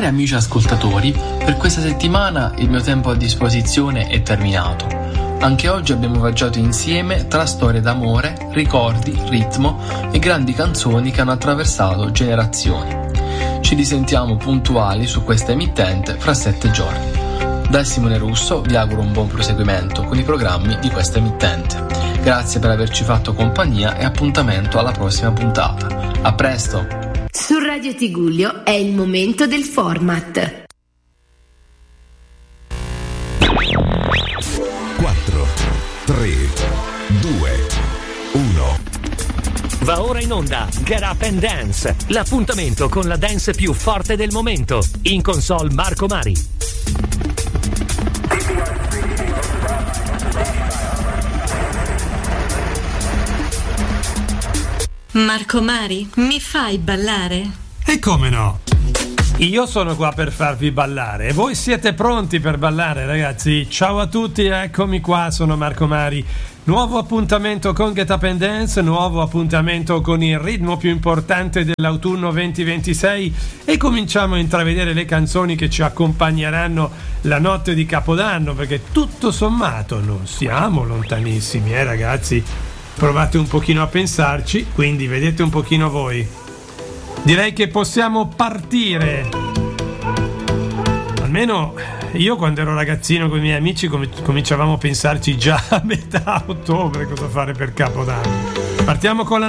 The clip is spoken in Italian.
Cari amici ascoltatori, per questa settimana il mio tempo a disposizione è terminato. Anche oggi abbiamo viaggiato insieme tra storie d'amore, ricordi, ritmo e grandi canzoni che hanno attraversato generazioni. Ci risentiamo puntuali su questa emittente fra 7 giorni. Da Simone Russo vi auguro un buon proseguimento con i programmi di questa emittente. Grazie per averci fatto compagnia e appuntamento alla prossima puntata. A presto! Su Radio Tigullio è il momento del format. 4, 3, 2, 1. Va ora in onda Get Up and Dance, l'appuntamento con la dance più forte del momento. In console Marco Mari. Marco Mari, mi fai ballare? E come no? Io sono qua per farvi ballare e voi siete pronti per ballare, ragazzi? Ciao a tutti, eccomi qua, sono Marco Mari. Nuovo appuntamento con Get Up and Dance, nuovo appuntamento con il ritmo più importante dell'autunno 2026 e cominciamo a intravedere le canzoni che ci accompagneranno la notte di Capodanno, perché tutto sommato non siamo lontanissimi, ragazzi? Provate un pochino a pensarci, quindi vedete un pochino voi. Direi che possiamo partire. Almeno io quando ero ragazzino con i miei amici cominciavamo a pensarci già a metà ottobre cosa fare per Capodanno. Partiamo con la